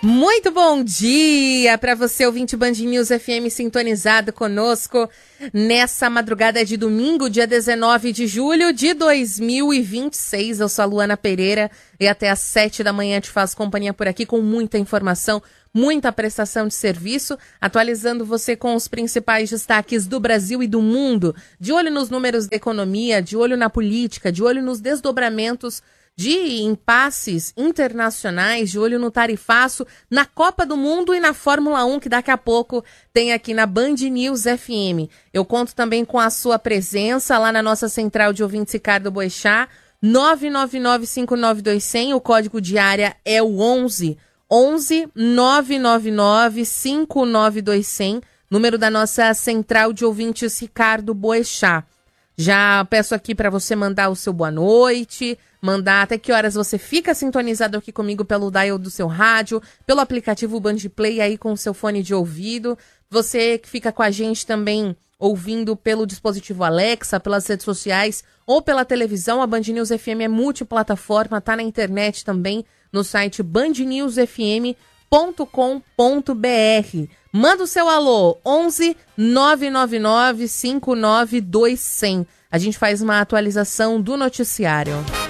Muito bom dia para você, ouvinte Band News FM, sintonizado conosco nessa madrugada de domingo, dia 19 de julho de 2026. Eu sou a Luana Pereira e até às 7 da manhã te faço companhia por aqui com muita informação, muita prestação de serviço, atualizando você com os principais destaques do Brasil e do mundo, de olho nos números da economia, de olho na política, de olho nos desdobramentos de impasses internacionais, de olho no tarifaço, na Copa do Mundo e na Fórmula 1, que daqui a pouco tem aqui na Band News FM. Eu conto também com a sua presença lá na nossa central de ouvintes Ricardo Boechat, 999-592-100, o código de área é o 11 999-592-100, número da nossa central de ouvintes Ricardo Boechat. Já peço aqui para você mandar o seu boa noite, mandar até que horas você fica sintonizado aqui comigo pelo dial do seu rádio, pelo aplicativo Band Play aí com o seu fone de ouvido. Você que fica com a gente também ouvindo pelo dispositivo Alexa, pelas redes sociais ou pela televisão, a Band News FM é multiplataforma, tá na internet também, no site bandnewsfm.com.br. Manda o seu alô, 11 999 592 100. A gente faz uma atualização do noticiário.